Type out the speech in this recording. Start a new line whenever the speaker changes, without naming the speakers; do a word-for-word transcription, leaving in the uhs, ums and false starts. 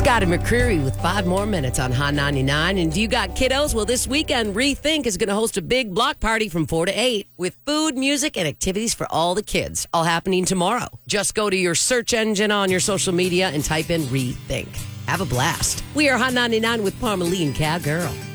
Scotty McCreery with five more minutes on Hot ninety-nine. And do you got kiddos? Well, this weekend, Rethink is going to host a big block party from four to eight with food, music, and activities for all the kids, all happening tomorrow. Just go to your search engine on your social media and type in Rethink. Have a blast. We are Hot ninety-nine with Parmalee and Cowgirl.